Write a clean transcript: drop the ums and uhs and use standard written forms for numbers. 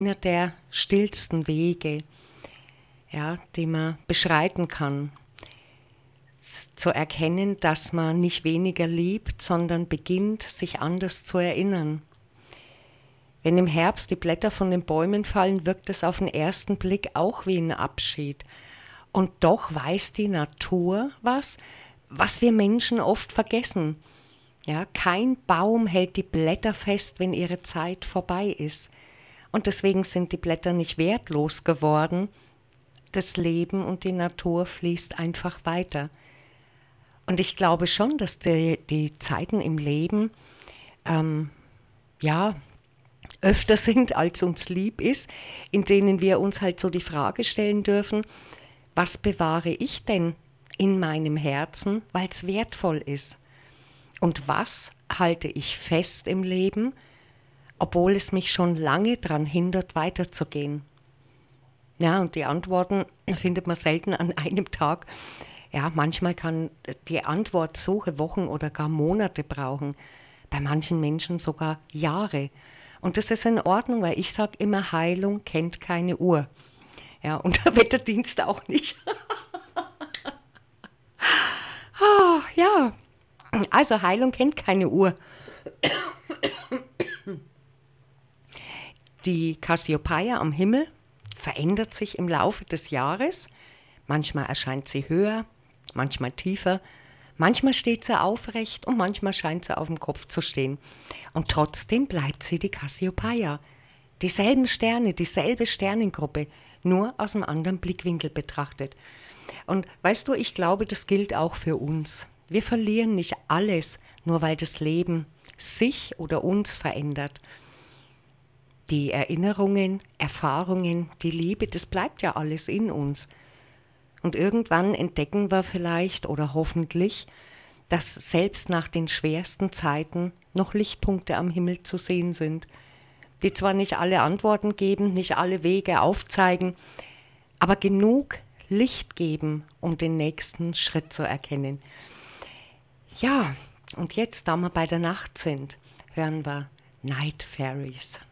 einer der stillsten Wege, ja, die man beschreiten kann. Zu erkennen, dass man nicht weniger liebt, sondern beginnt, sich anders zu erinnern. Wenn im Herbst die Blätter von den Bäumen fallen, wirkt es auf den ersten Blick auch wie ein Abschied. Und doch weiß die Natur was wir Menschen oft vergessen. Ja, kein Baum hält die Blätter fest, wenn ihre Zeit vorbei ist. Und deswegen sind die Blätter nicht wertlos geworden. Das Leben und die Natur fließt einfach weiter. Und ich glaube schon, dass die Zeiten im Leben ja öfter sind, als uns lieb ist, in denen wir uns halt so die Frage stellen dürfen, was bewahre ich denn in meinem Herzen, weil es wertvoll ist? Und was halte ich fest im Leben, obwohl es mich schon lange daran hindert, weiterzugehen? Ja, und die Antworten findet man selten an einem Tag. Ja, manchmal kann die Antwortsuche Wochen oder gar Monate brauchen. Bei manchen Menschen sogar Jahre. Und das ist in Ordnung, weil ich sage immer, Heilung kennt keine Uhr. Ja, und der Wetterdienst auch nicht. Ja, also Heilung kennt keine Uhr. Die Cassiopeia am Himmel verändert sich im Laufe des Jahres. Manchmal erscheint sie höher, manchmal tiefer, manchmal steht sie aufrecht und manchmal scheint sie auf dem Kopf zu stehen. Und trotzdem bleibt sie die Cassiopeia. Dieselben Sterne, dieselbe Sternengruppe, nur aus einem anderen Blickwinkel betrachtet. Und weißt du, ich glaube, das gilt auch für uns. Wir verlieren nicht alles, nur weil das Leben sich oder uns verändert. Die Erinnerungen, Erfahrungen, die Liebe, das bleibt ja alles in uns. Und irgendwann entdecken wir vielleicht oder hoffentlich, dass selbst nach den schwersten Zeiten noch Lichtpunkte am Himmel zu sehen sind, die zwar nicht alle Antworten geben, nicht alle Wege aufzeigen, aber genug Licht geben, um den nächsten Schritt zu erkennen. Ja, und jetzt, da wir bei der Nacht sind, hören wir Night Fairies.